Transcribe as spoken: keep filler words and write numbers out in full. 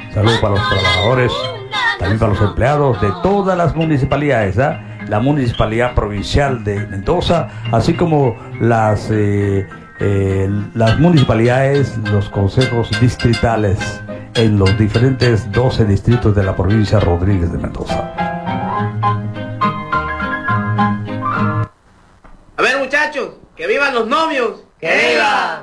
Saludos para los trabajadores, también para los empleados de todas las municipalidades, ¿eh? La municipalidad provincial de Mendoza, así como las, eh, eh, las municipalidades, los consejos distritales en los diferentes doce distritos de la provincia Rodríguez de Mendoza. A ver, muchachos, que vivan los novios. ¡Que viva!